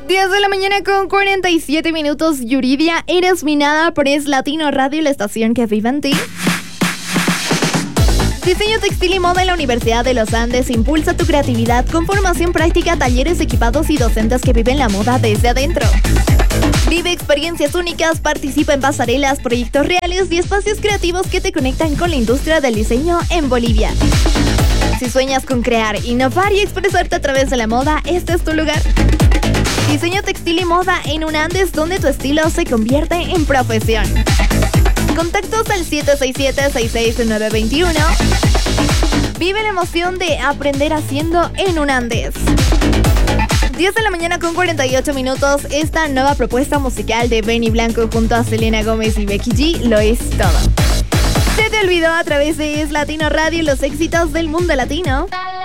10 de la mañana con 47 minutos. Yuridia, eres mi nada por Es Latino Radio, la estación que vive en ti. Diseño textil y moda en la Universidad de los Andes impulsa tu creatividad con formación práctica, talleres equipados y docentes que viven la moda desde adentro. Vive experiencias únicas, participa en pasarelas, proyectos reales y espacios creativos que te conectan con la industria del diseño en Bolivia. Si sueñas con crear, innovar y expresarte a través de la moda, este es tu lugar. Diseño textil y moda en un Andes donde tu estilo se convierte en profesión. Contactos al 767-66921. Vive la emoción de aprender haciendo en un Andes. 10 de la mañana con 48 minutos. Esta nueva propuesta musical de Benny Blanco junto a Selena Gómez y Becky G lo es todo. Se te olvidó a través de Es Latino Radio los éxitos del mundo latino.